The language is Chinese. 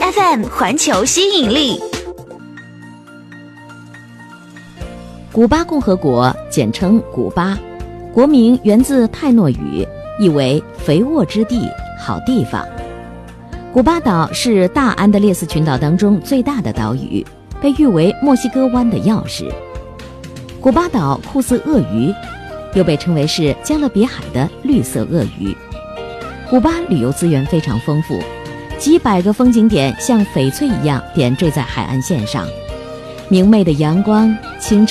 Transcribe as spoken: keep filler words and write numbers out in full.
F M 环球吸引力。 古巴共和国简称古巴，国名源自泰诺语，意为肥沃之地、好地方。古巴岛是大安德烈斯群岛当中最大的岛屿，被誉为墨西哥湾的钥匙。古巴岛酷似鳄鱼，又被称为是加勒比海的绿色鳄鱼。古巴旅游资源非常丰富，几百个风景点像翡翠一样点缀在海岸线上，明媚的阳光、清